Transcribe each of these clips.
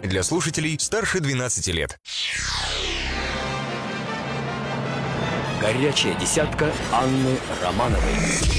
Для слушателей старше 12 лет. Горячая десятка Анны Романовой.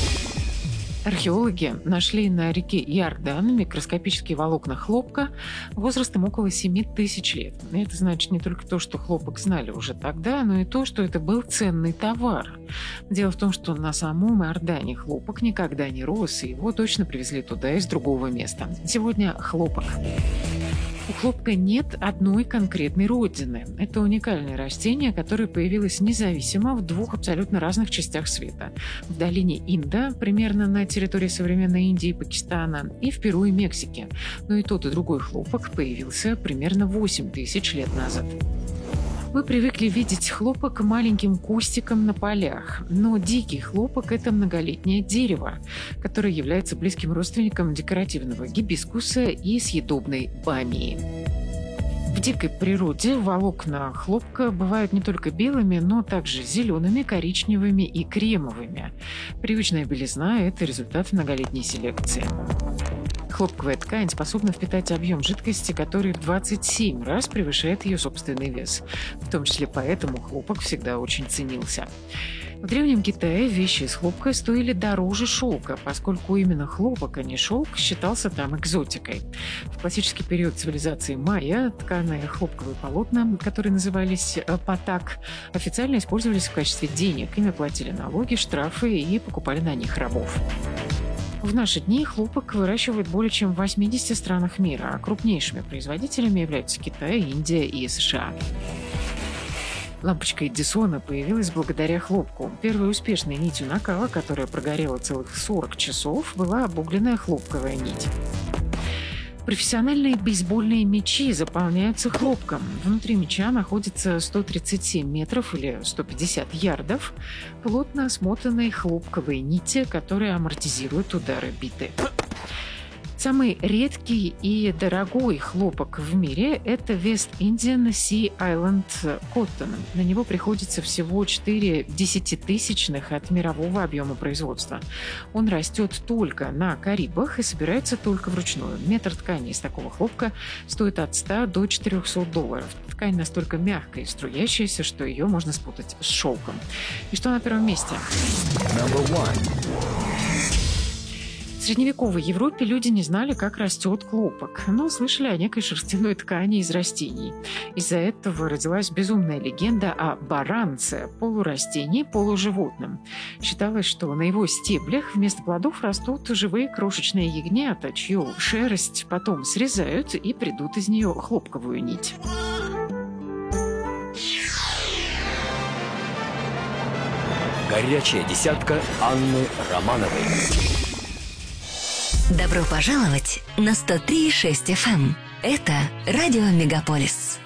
Археологи нашли на реке Иордан микроскопические волокна хлопка возрастом около 7000 лет. И это значит не только то, что хлопок знали уже тогда, но и то, что это был ценный товар. Дело в том, что на самом Иордане хлопок никогда не рос, и его точно привезли туда из другого места. Сегодня хлопок. У хлопка нет одной конкретной родины. Это уникальное растение, которое появилось независимо в двух абсолютно разных частях света. В долине Инда, примерно на территории современной Индии и Пакистана, и в Перу и Мексике. Но и тот, и другой хлопок появился примерно 8000 лет назад. Мы привыкли видеть хлопок маленьким кустиком на полях, но дикий хлопок – это многолетнее дерево, которое является близким родственником декоративного гибискуса и съедобной бамии. В дикой природе волокна хлопка бывают не только белыми, но также зелеными, коричневыми и кремовыми. Привычная белизна – это результат многолетней селекции. Хлопковая ткань способна впитать объем жидкости, который в 27 раз превышает ее собственный вес. В том числе поэтому хлопок всегда очень ценился. В Древнем Китае вещи из хлопка стоили дороже шелка, поскольку именно хлопок, а не шелк, считался там экзотикой. В классический период цивилизации майя тканые хлопковые полотна, которые назывались патак, официально использовались в качестве денег. Ими платили налоги, штрафы и покупали на них рабов. В наши дни хлопок выращивают более чем в 80 странах мира, а крупнейшими производителями являются Китай, Индия и США. Лампочка Эдисона появилась благодаря хлопку. Первой успешной нитью накала, которая прогорела целых 40 часов, была обугленная хлопковая нить. Профессиональные бейсбольные мячи заполняются хлопком. Внутри мяча находится 137 метров или 150 ярдов плотно смотанной хлопковой нити, которая амортизирует удары биты. Самый редкий и дорогой хлопок в мире – это West Indian Sea Island Cotton. На него приходится всего 4 десятитысячных от мирового объема производства. Он растет только на Карибах и собирается только вручную. Метр ткани из такого хлопка стоит от $100 до $400. Ткань настолько мягкая и струящаяся, что ее можно спутать с шелком. И что на первом месте? В средневековой Европе люди не знали, как растет хлопок, но слышали о некой шерстяной ткани из растений. Из-за этого родилась безумная легенда о баранце, полурастении, полуживотном. Считалось, что на его стеблях вместо плодов растут живые крошечные ягнята, чью шерсть потом срезают и придут из нее хлопковую нить. Горячая десятка Анны Романовой. Добро пожаловать на 103,6 FM. Это радио Мегаполис.